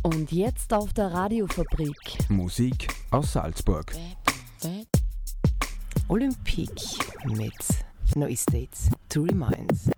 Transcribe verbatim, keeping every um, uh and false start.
Und jetzt auf der Radiofabrik. Musik aus Salzburg. Olympique mit No Estates to Remind.